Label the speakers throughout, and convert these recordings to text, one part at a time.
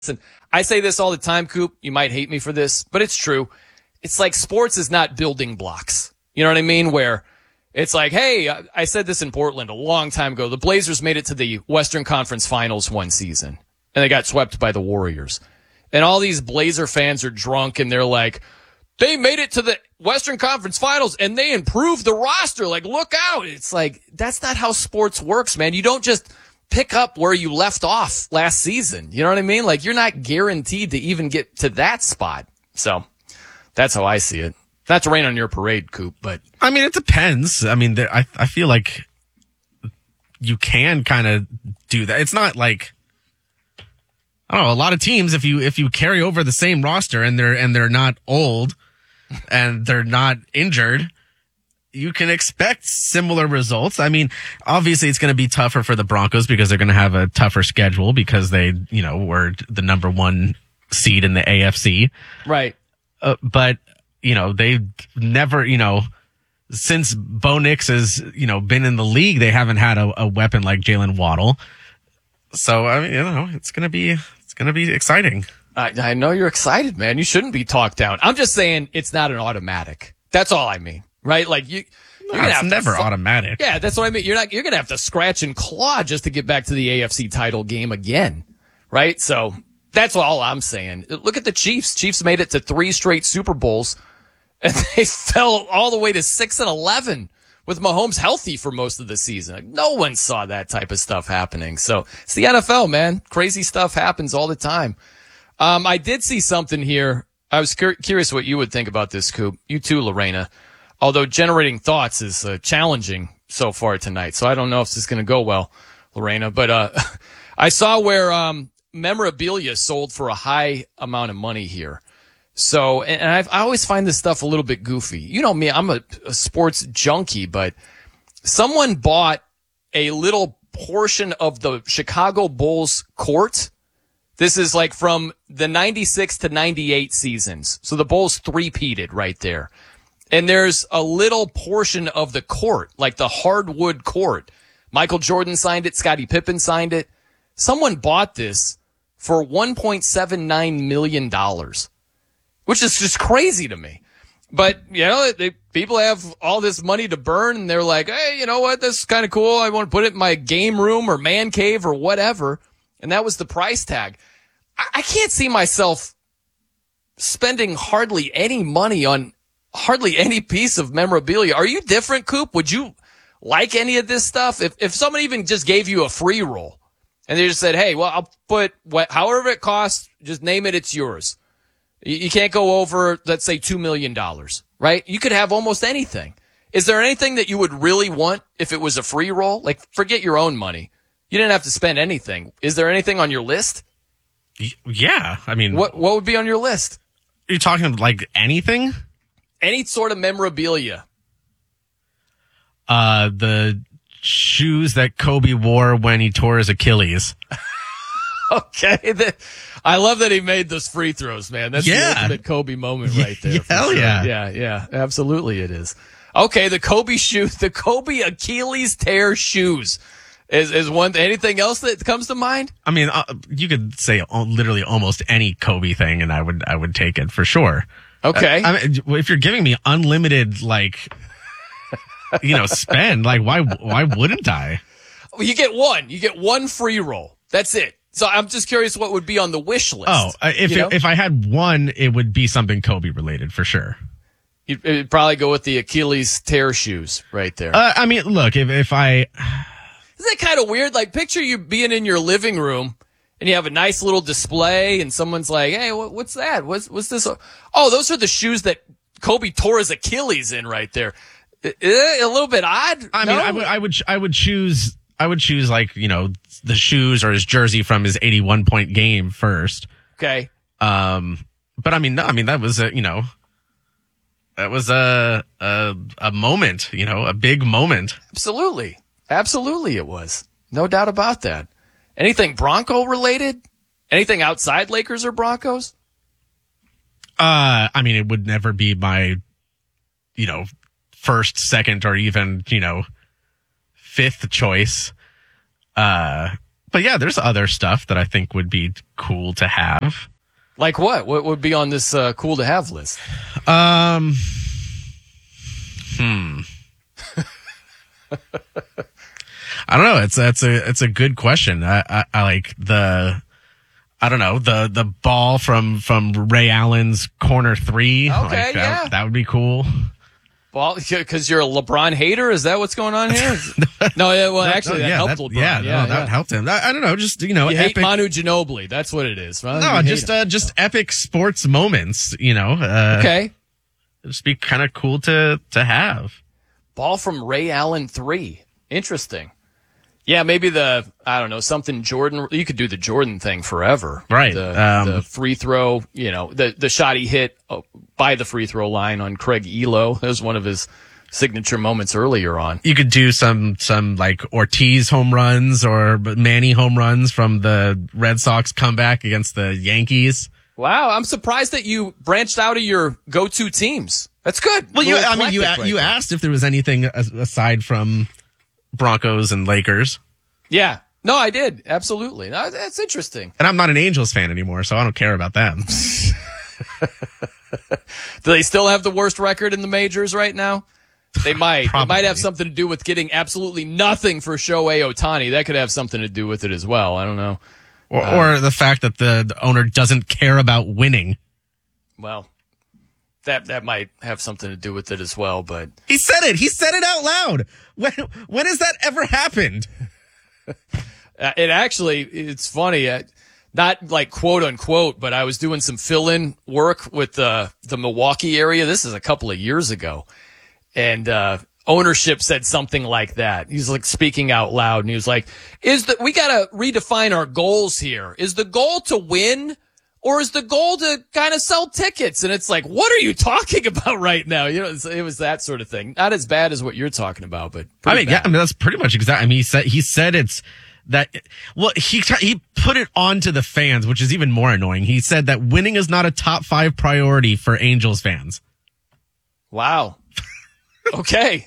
Speaker 1: Listen, I say this all the time, Coop. You might hate me for this, but it's true. It's like sports is not building blocks. You know what I mean? Where it's like, hey, I said this in Portland a long time ago. The Blazers made it to the Western Conference Finals one season, and they got swept by the Warriors. And all these Blazer fans are drunk, and they're like, they made it to the Western Conference Finals, and they improved the roster. Like, look out. It's like, that's not how sports works, man. You don't just pick up where you left off last season. You know what I mean? Like, you're not guaranteed to even get to that spot. So that's how I see it. Not to rain on your parade, Coop, but
Speaker 2: I mean, it depends. I mean, I feel like you can kind of do that. It's not like, I don't know, a lot of teams, if you carry over the same roster and they're not old and they're not injured, you can expect similar results. I mean, obviously it's going to be tougher for the Broncos because they're going to have a tougher schedule because they, were the number 1 seed in the AFC.
Speaker 1: Right.
Speaker 2: But, they've never, since Bo Nix has, been in the league, they haven't had a weapon like Jalen Waddle. So, I mean, it's going to be exciting.
Speaker 1: I know you're excited, man. You shouldn't be talked down. I'm just saying it's not an automatic. That's all I mean. Right? Like
Speaker 2: it's never automatic.
Speaker 1: Yeah, that's what I mean. You're going to have to scratch and claw just to get back to the AFC title game again. Right? So that's all I'm saying. Look at the Chiefs. Chiefs made it to 3 straight Super Bowls and they fell all the way to 6-11 with Mahomes healthy for most of the season. Like, no one saw that type of stuff happening. So it's the NFL, man. Crazy stuff happens all the time. I did see something here. I was curious what you would think about this, Coop. You too, Lorena. Although generating thoughts is challenging so far tonight. So I don't know if this is going to go well, Lorena. But I saw where memorabilia sold for a high amount of money here. So, and I always find this stuff a little bit goofy. You know me, I'm a sports junkie, but someone bought a little portion of the Chicago Bulls court. This is like from the 96 to 98 seasons. So the Bulls three-peated right there. And there's a little portion of the court, like the hardwood court. Michael Jordan signed it. Scottie Pippen signed it. Someone bought this for $1.79 million, which is just crazy to me. But, people have all this money to burn, and they're like, hey, you know what? This is kind of cool. I want to put it in my game room or man cave or whatever. And that was the price tag. I can't see myself spending hardly any money on hardly any piece of memorabilia. Are you different, Coop? Would you like any of this stuff? If someone even just gave you a free roll and they just said, hey, well, I'll put however it costs, just name it, it's yours. You can't go over, let's say, $2 million, right? You could have almost anything. Is there anything that you would really want if it was a free roll? Like, forget your own money. You didn't have to spend anything. Is there anything on your list?
Speaker 2: Yeah. I mean,
Speaker 1: what would be on your list?
Speaker 2: Are you talking like anything?
Speaker 1: Any sort of memorabilia.
Speaker 2: The shoes that Kobe wore when he tore his Achilles.
Speaker 1: Okay. I love that he made those free throws, man. That's the ultimate Kobe moment right there.
Speaker 2: Hell
Speaker 1: sure.
Speaker 2: yeah.
Speaker 1: Yeah. Absolutely it is. Okay. The Kobe shoes, the Kobe Achilles tear shoes is one. Anything else that comes to mind?
Speaker 2: I mean, you could say literally almost any Kobe thing and I would take it for sure.
Speaker 1: Okay.
Speaker 2: I mean, if you're giving me unlimited, spend, why wouldn't I?
Speaker 1: Well, you get one free roll. That's it. So I'm just curious what would be on the wish list.
Speaker 2: Oh, if I had one, it would be something Kobe related for sure.
Speaker 1: You'd probably go with the Achilles tear shoes right there.
Speaker 2: I mean, look, if I...
Speaker 1: Isn't that kind of weird? Like, picture you being in your living room and you have a nice little display and someone's like, hey, what's that? What's this? Oh, those are the shoes that Kobe tore his Achilles in right there. A little bit odd.
Speaker 2: I mean, I would choose the shoes or his jersey from his 81-point game first.
Speaker 1: Okay.
Speaker 2: But I mean, that was that was a moment, a big moment.
Speaker 1: Absolutely it was. No doubt about that. Anything Bronco related? Anything outside Lakers or Broncos?
Speaker 2: I mean, it would never be my, first, second, or even, fifth choice. But yeah, there's other stuff that I think would be cool to have.
Speaker 1: Like what? What would be on this cool to have list?
Speaker 2: I don't know. It's a good question. I like I don't know, the ball from Ray Allen's corner three.
Speaker 1: Okay,
Speaker 2: that would be cool.
Speaker 1: Well, because you're a LeBron hater? Is that what's going on here? No, yeah, well, actually, that helped LeBron.
Speaker 2: That helped him. I don't know, just,
Speaker 1: you
Speaker 2: epic.
Speaker 1: hate Manu Ginobili. That's what it is. Right?
Speaker 2: No, just epic sports moments,
Speaker 1: Okay.
Speaker 2: Just be kind of cool to have.
Speaker 1: Ball from Ray Allen 3. Interesting. Yeah, maybe something Jordan. You could do the Jordan thing forever.
Speaker 2: Right.
Speaker 1: The free throw, the shot he hit by the free throw line on Craig Elo. That was one of his signature moments earlier on.
Speaker 2: You could do some like Ortiz home runs or Manny home runs from the Red Sox comeback against the Yankees.
Speaker 1: Wow, I'm surprised that you branched out of your go-to teams. That's good.
Speaker 2: Well, you asked if there was anything aside from Broncos and Lakers.
Speaker 1: Yeah. No, I did. Absolutely. No, that's interesting.
Speaker 2: And I'm not an Angels fan anymore, so I don't care about them.
Speaker 1: Do they still have the worst record in the majors right now? They might.
Speaker 2: Probably.
Speaker 1: It might have something to do with getting absolutely nothing for Shohei Ohtani. That could have something to do with it as well. I don't know.
Speaker 2: Or the fact that the owner doesn't care about winning.
Speaker 1: Well, that might have something to do with it as well, but
Speaker 2: he said it. He said it out loud. When has that ever happened?
Speaker 1: It's funny. Not like quote unquote, but I was doing some fill-in work with the Milwaukee area. This is a couple of years ago, and ownership said something like that. He's like speaking out loud, and he was like, we got to redefine our goals here. Is the goal to win? Or is the goal to kind of sell tickets? And it's like, what are you talking about right now? It was that sort of thing. Not as bad as what you're talking about, but
Speaker 2: that's pretty much exactly. I mean, he said it's that. Well, he put it onto the fans, which is even more annoying. He said that winning is not a top 5 priority for Angels fans.
Speaker 1: Wow. Okay.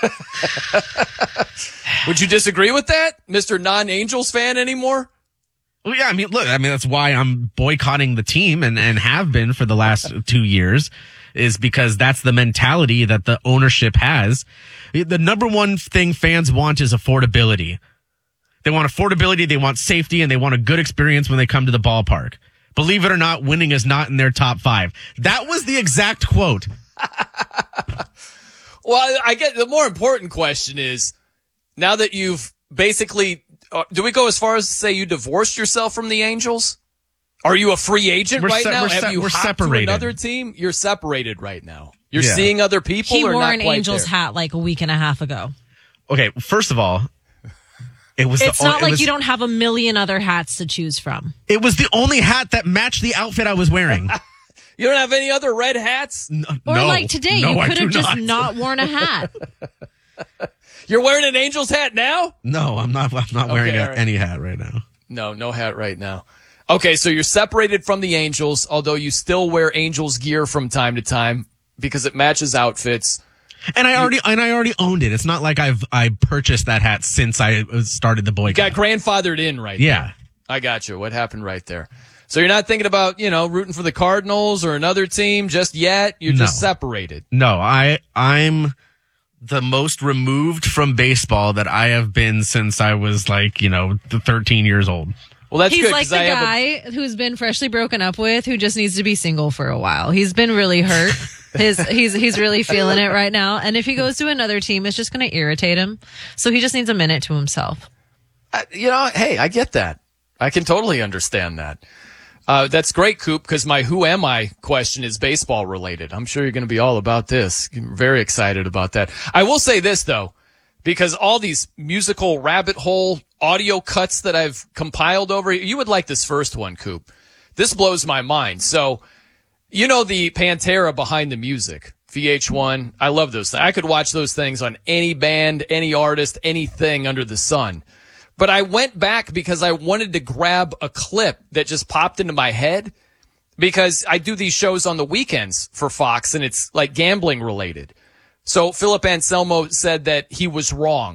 Speaker 1: Would you disagree with that, Mr. Non-Angels fan anymore?
Speaker 2: Well, yeah, that's why I'm boycotting the team and have been for the last 2 years, is because that's the mentality that the ownership has. The number one thing fans want is affordability. They want affordability, they want safety, and they want a good experience when they come to the ballpark. Believe it or not, winning is not in their top 5. That was the exact quote.
Speaker 1: Well, I get the more important question is, now that you've basically, do we go as far as to say you divorced yourself from the Angels? Are you a free agent right now? Have you hopped
Speaker 2: separated.
Speaker 1: to another team? You're separated right now. You're seeing other people.
Speaker 3: He
Speaker 1: or
Speaker 3: wore
Speaker 1: not
Speaker 3: an
Speaker 1: quite
Speaker 3: Angels
Speaker 1: there?
Speaker 3: hat like a week and a half ago.
Speaker 2: Okay, first of all,
Speaker 3: It's not like you don't have a million other hats to choose from.
Speaker 2: It was the only hat that matched the outfit I was wearing.
Speaker 1: You don't have any other red hats?
Speaker 3: Or like today,
Speaker 2: No,
Speaker 3: you could
Speaker 2: I
Speaker 3: have
Speaker 2: do
Speaker 3: just
Speaker 2: not.
Speaker 3: not worn a hat.
Speaker 1: You're wearing an Angels hat now?
Speaker 2: No, I'm not wearing
Speaker 1: all right.
Speaker 2: any hat right now.
Speaker 1: No hat right now. Okay, so you're separated from the Angels, although you still wear Angels gear from time to time because it matches outfits.
Speaker 2: And I already owned it. It's not like I purchased that hat since I started the boycott.
Speaker 1: You got grandfathered in right
Speaker 2: Yeah.
Speaker 1: there. I got you. What happened right there? So you're not thinking about, rooting for the Cardinals or another team just yet? You're just separated.
Speaker 2: No, I'm the most removed from baseball that I have been since I was 13 years old.
Speaker 1: Well, that's
Speaker 3: He's
Speaker 1: good.
Speaker 3: like the guy who's been freshly broken up with, who just needs to be single for a while. He's been really hurt. He's really feeling it right now. And if he goes to another team, it's just going to irritate him. So he just needs a minute to himself.
Speaker 1: Hey, I get that. I can totally understand that. That's great, Coop, because my who am I question is baseball related. I'm sure you're going to be all about this. I'm very excited about that. I will say this, though, because all these musical rabbit hole audio cuts that I've compiled over, you would like this first one, Coop. This blows my mind. So, the Pantera behind the music, VH1. I love those things. I could watch those things on any band, any artist, anything under the sun. But I went back because I wanted to grab a clip that just popped into my head because I do these shows on the weekends for Fox and it's like gambling related. So Philip Anselmo said that he was wrong.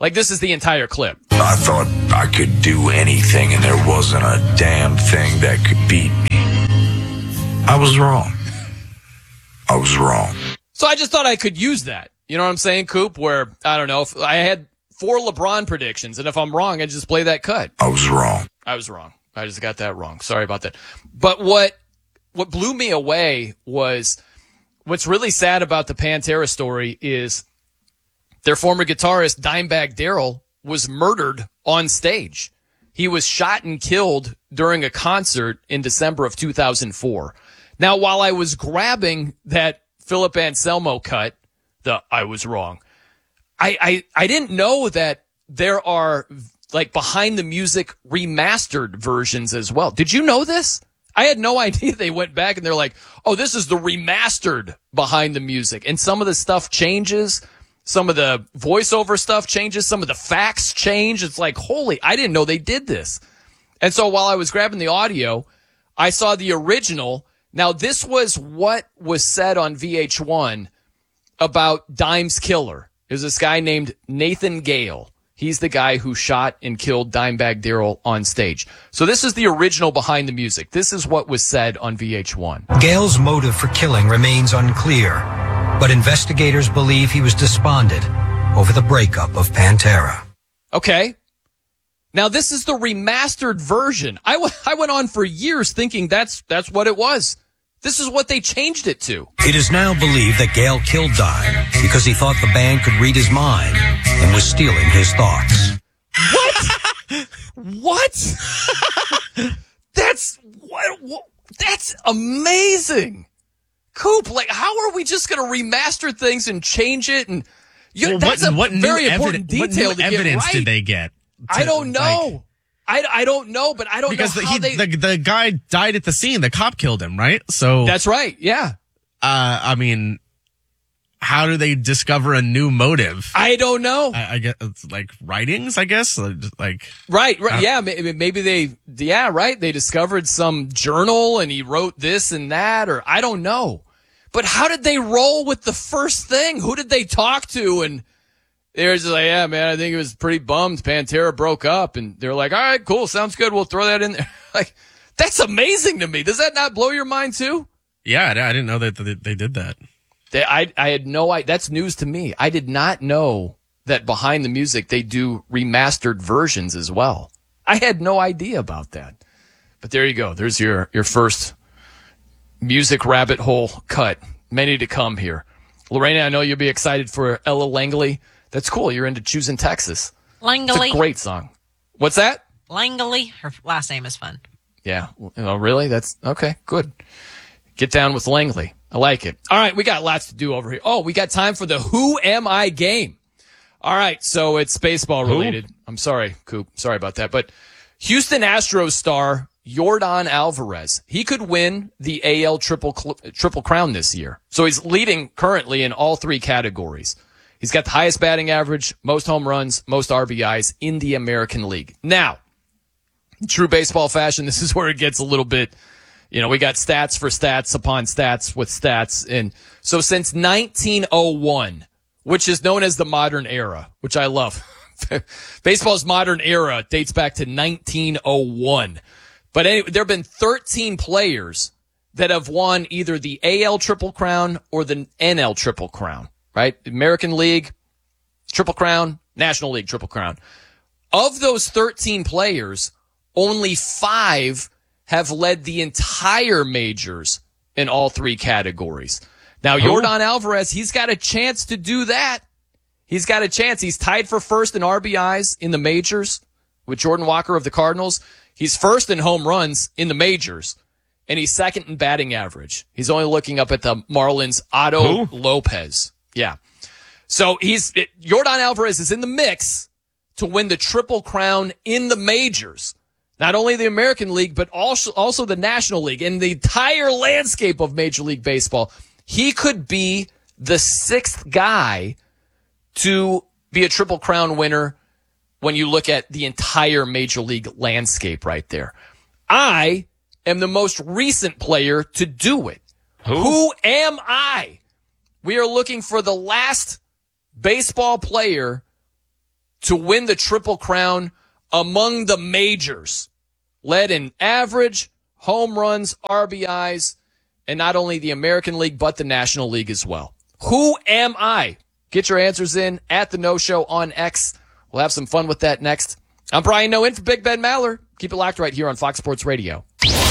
Speaker 1: Like, this is the entire clip.
Speaker 4: I thought I could do anything and there wasn't a damn thing that could beat me. I was wrong. I was wrong.
Speaker 1: So I just thought I could use that. You know what I'm saying, Coop? Where, I don't know, if I had 4 LeBron predictions, and if I'm wrong, I just play that cut.
Speaker 4: I was wrong.
Speaker 1: I was wrong. I just got that wrong. Sorry about that. But what blew me away was, what's really sad about the Pantera story is their former guitarist, Dimebag Darrell, was murdered on stage. He was shot and killed during a concert in December of 2004. Now, while I was grabbing that Philip Anselmo cut, I was wrong, I didn't know that there are, like, behind the music remastered versions as well. Did you know this? I had no idea. They went back and they're like, oh, this is the remastered behind the music. And some of the stuff changes. Some of the voiceover stuff changes. Some of the facts change. It's like, holy, I didn't know they did this. And so while I was grabbing the audio, I saw the original. Now, this was what was said on VH1 about Dime's killer. There's this guy named Nathan Gale. He's the guy who shot and killed Dimebag Darrell on stage. So this is the original behind the music. This is what was said on VH1.
Speaker 5: Gale's motive for killing remains unclear, but investigators believe he was despondent over the breakup of Pantera.
Speaker 1: Okay. Now, this is the remastered version. I went on for years thinking that's what it was. This is what they changed it to.
Speaker 5: It is now believed that Gale killed Dime because he thought the band could read his mind and was stealing his thoughts.
Speaker 1: What? That's amazing. Coop, like, how are we just going to remaster things and change it? And that's a very important detail
Speaker 2: what new
Speaker 1: to get
Speaker 2: evidence
Speaker 1: right.
Speaker 2: did they get?
Speaker 1: I don't know. I don't know, but I don't know how
Speaker 2: the guy died at the scene. The cop killed him, right? So
Speaker 1: That's right. Yeah.
Speaker 2: I mean, how do they discover a new motive?
Speaker 1: I don't know.
Speaker 2: I guess it's like writings. I guess like
Speaker 1: right. Yeah. Maybe they discovered some journal and he wrote this and that, or I don't know. But how did they roll with the first thing? Who did they talk to? And they're just like, yeah, man, I think it was pretty bummed Pantera broke up. And they're like, all right, cool. Sounds good. We'll throw that in there. Like, that's amazing to me. Does that not blow your mind too?
Speaker 2: Yeah, I didn't know that they did that.
Speaker 1: I had no idea. That's news to me. I did not know that behind the music they do remastered versions as well. I had no idea about that. But there you go. There's your first music rabbit hole cut. Many to come here. Lorena, I know you'll be excited for Ella Langley. That's cool. You're into Choosing Texas.
Speaker 3: Langley.
Speaker 1: It's a great song. What's that?
Speaker 3: Langley. Her last name is fun.
Speaker 1: Yeah. Oh, really? That's okay. Good. Get down with Langley. I like it. All right. We got lots to do over here. Oh, we got time for the Who Am I game. All right. So it's baseball related. Who? I'm sorry, Coop. Sorry about that. But Houston Astros star Yordan Alvarez, he could win the AL Triple Crown this year. So he's leading currently in all 3 categories. He's got the highest batting average, most home runs, most RBIs in the American League. Now, in true baseball fashion, this is where it gets a little bit, we got stats for stats upon stats with stats. And so since 1901, which is known as the modern era, which I love, baseball's modern era dates back to 1901. But anyway, there have been 13 players that have won either the AL Triple Crown or the NL Triple Crown. Right? American League, Triple Crown, National League, Triple Crown. Of those 13 players, only 5 have led the entire majors in all 3 categories. Now, Yordan Alvarez, he's got a chance to do that. He's got a chance. He's tied for first in RBIs in the majors with Jordan Walker of the Cardinals. He's first in home runs in the majors, and he's second in batting average. He's only looking up at the Marlins' Otto Lopez. Yeah. So Yordan Alvarez is in the mix to win the Triple Crown in the majors. Not only the American League, but also the National League and the entire landscape of Major League Baseball. He could be the 6th guy to be a Triple Crown winner when you look at the entire Major League landscape right there. I am the most recent player to do it. Who am I? We are looking for the last baseball player to win the Triple Crown among the majors. Led in average, home runs, RBIs, and not only the American League, but the National League as well. Who am I? Get your answers in at the No Show on X. We'll have some fun with that next. I'm Brian Noe in for Big Ben Maller. Keep it locked right here on Fox Sports Radio.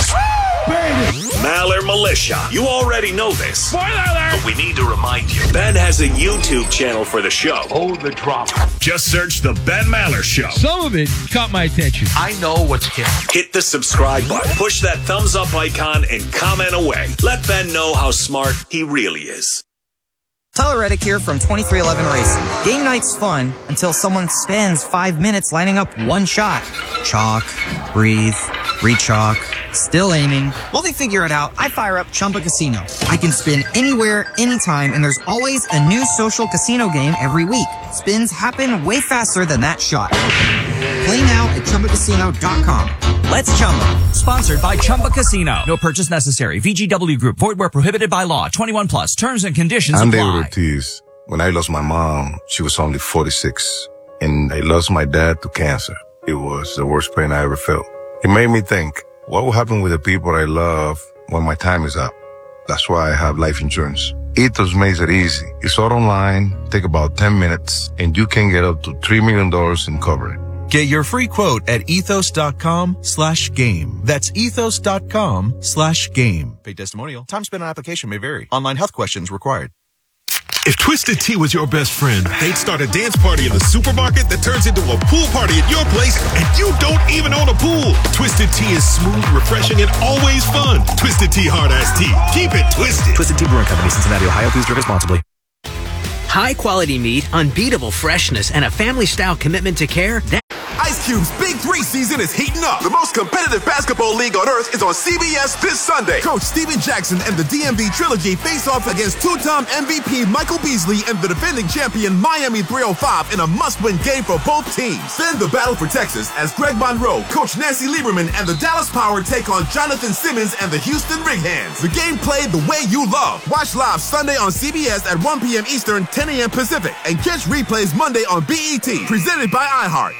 Speaker 6: Maller Militia. You already know this.
Speaker 1: Spoiler alert!
Speaker 6: But we need to remind you. Ben has a YouTube channel for the show.
Speaker 4: Hold the drop.
Speaker 6: Just search The Ben Maller Show.
Speaker 7: Some of it caught my attention.
Speaker 4: I know what's hit.
Speaker 6: Hit the subscribe button. Push that thumbs up icon and comment away. Let Ben know how smart he really is.
Speaker 8: Tyler Reddick here from 2311 Racing. Game night's fun until someone spends 5 minutes lining up one shot. Chalk, breathe, re-chalk, still aiming. While they figure it out, I fire up Chumba Casino. I can spin anywhere, anytime, and there's always a new social casino game every week. Spins happen way faster than that shot. Play now at ChumbaCasino.com. Let's Chumba.
Speaker 9: Sponsored by Chumba Casino. No purchase necessary. VGW Group. Void where prohibited by law. 21 plus. Terms and conditions
Speaker 4: I'm
Speaker 9: apply.
Speaker 4: David Ortiz. When I lost my mom, she was only 46. And I lost my dad to cancer. It was the worst pain I ever felt. It made me think, what will happen with the people I love when my time is up? That's why I have life insurance. Ethos makes it easy. It's all online, take about 10 minutes, and you can get up to $3 million in coverage.
Speaker 10: Get your free quote at ethos.com/game. That's ethos.com/game. Paid testimonial. Time spent on application may vary. Online health questions required.
Speaker 11: If Twisted Tea was your best friend, they'd start a dance party in the supermarket that turns into a pool party at your place, and you don't even own a pool. Twisted Tea is smooth, refreshing, and always fun. Twisted Tea Hard Iced Tea. Keep it twisted.
Speaker 12: Twisted Tea Brewing Company, Cincinnati, Ohio. Please drink responsibly. High quality meat, unbeatable freshness, and a family-style commitment to care.
Speaker 11: Ice Cube's Big 3 season is heating up. The most competitive basketball league on earth is on CBS this Sunday. Coach Steven Jackson and the DMV Trilogy face off against two-time MVP Michael Beasley and the defending champion Miami 305 in a must-win game for both teams. Then the battle for Texas as Greg Monroe, Coach Nancy Lieberman, and the Dallas Power take on Jonathan Simmons and the Houston Rig Hands. The game played the way you love. Watch live Sunday on CBS at 1 p.m. Eastern, 10 a.m. Pacific, and catch replays Monday on BET, presented by iHeart.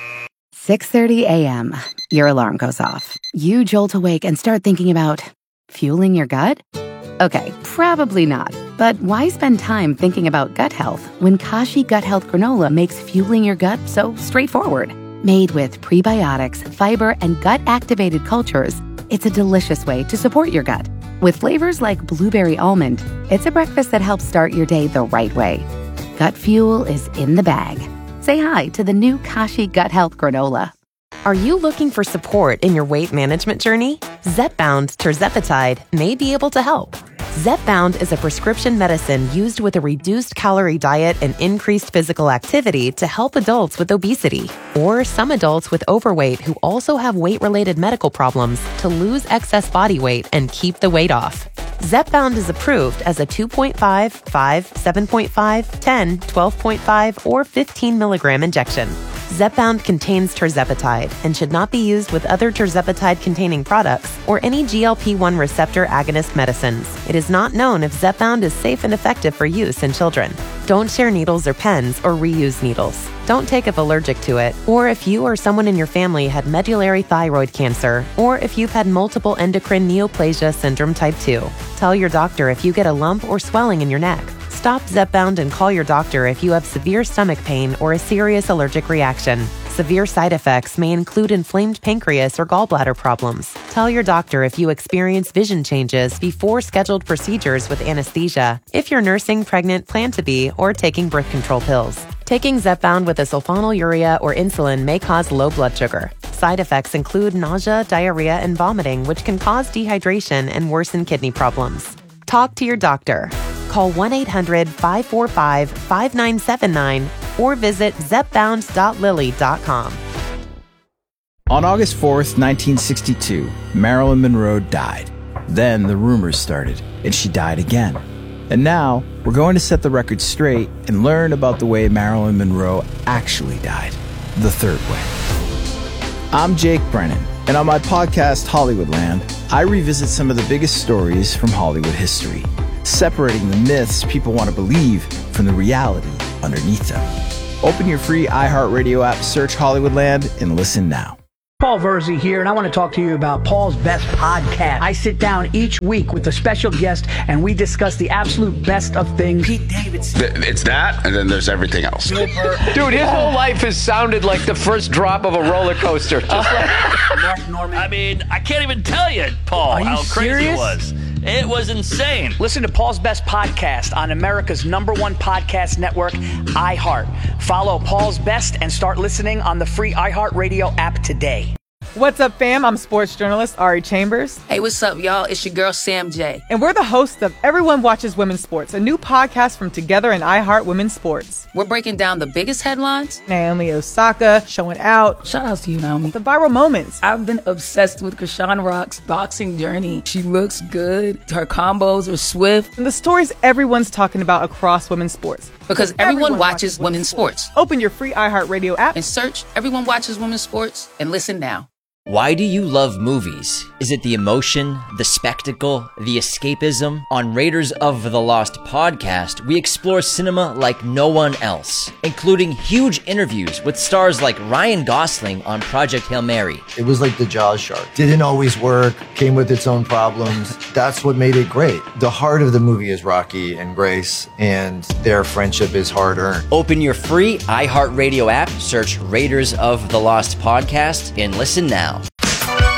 Speaker 13: 6:30 a.m. Your alarm goes off. You jolt awake and start thinking about fueling your gut? Okay, probably not. But why spend time thinking about gut health when Kashi Gut Health Granola makes fueling your gut so straightforward? Made with prebiotics, fiber, and gut-activated cultures, it's a delicious way to support your gut. With flavors like blueberry almond, it's a breakfast that helps start your day the right way. Gut fuel is in the bag. Say hi to the new Kashi Gut Health Granola.
Speaker 14: Are you looking for support in your weight management journey? Zepbound Tirzepatide may be able to help. Zepbound is a prescription medicine used with a reduced calorie diet and increased physical activity to help adults with obesity or some adults with overweight who also have weight-related medical problems to lose excess body weight and keep the weight off. Zepbound is approved as a 2.5, 5, 7.5, 10, 12.5, or 15 milligram injection. Zepbound contains tirzepatide and should not be used with other tirzepatide-containing products or any GLP-1 receptor agonist medicines. It is not known if Zepbound is safe and effective for use in children. Don't share needles or pens or reuse needles. Don't take if allergic to it, or if you or someone in your family had medullary thyroid cancer, or if you've had multiple endocrine neoplasia syndrome type 2. Tell your doctor if you get a lump or swelling in your neck. Stop Zepbound and call your doctor if you have severe stomach pain or a serious allergic reaction. Severe side effects may include inflamed pancreas or gallbladder problems. Tell your doctor if you experience vision changes before scheduled procedures with anesthesia, if you're nursing, pregnant, plan to be, or taking birth control pills. Taking Zepbound with a sulfonylurea or insulin may cause low blood sugar. Side effects include nausea, diarrhea, and vomiting, which can cause dehydration and worsen kidney problems. Talk to your doctor. Call 1-800-545-5979 or visit zepbound.lilly.com.
Speaker 15: On August 4th, 1962, Marilyn Monroe died. Then the rumors started, and she died again. And now, we're going to set the record straight and learn about the way Marilyn Monroe actually died, the third way. I'm Jake Brennan, and on my podcast, Hollywoodland, I revisit some of the biggest stories from Hollywood history, separating the myths people want to believe from the reality underneath them. Open your free iHeartRadio app, search Hollywoodland, and listen now.
Speaker 16: Paul Verzi here, and I want to talk to you about Paul's Best Podcast. I sit down each week with a special guest, and we discuss the absolute best of things. Pete Davidson.
Speaker 17: It's that, and then there's everything else.
Speaker 18: Dude, his whole life has sounded like the first drop of a roller coaster. Just
Speaker 19: Mark Norman. I mean, I can't even tell you, Paul, how crazy it was. It was insane.
Speaker 16: Listen to Paul's Best Podcast on America's #1 podcast network, iHeart. Follow Paul's Best and start listening on the free iHeartRadio app today.
Speaker 20: What's up, fam? I'm sports journalist Ari Chambers.
Speaker 21: Hey, what's up, y'all? It's your girl, Sam J.
Speaker 20: And we're the hosts of Everyone Watches Women's Sports, a new podcast from Together and iHeart Women's Sports.
Speaker 21: We're breaking down the biggest headlines.
Speaker 20: Naomi Osaka showing out.
Speaker 21: Shout out to you, Naomi.
Speaker 20: The viral moments.
Speaker 21: I've been obsessed with Krishan Rock's boxing journey. She looks good. Her combos are swift.
Speaker 20: And the stories everyone's talking about across women's sports.
Speaker 21: Because everyone watches women's sports.
Speaker 20: Open your free iHeartRadio app
Speaker 21: and search Everyone Watches Women's Sports and listen now.
Speaker 22: Why do you love movies? Is it the emotion, the spectacle, the escapism? On Raiders of the Lost podcast, we explore cinema like no one else, including huge interviews with stars like Ryan Gosling on Project Hail Mary.
Speaker 23: It was like the Jaws shark. Didn't always work, came with its own problems. That's what made it great. The heart of the movie is Rocky and Grace, and their friendship is hard-earned.
Speaker 22: Open your free iHeartRadio app, search Raiders of the Lost podcast, and listen now.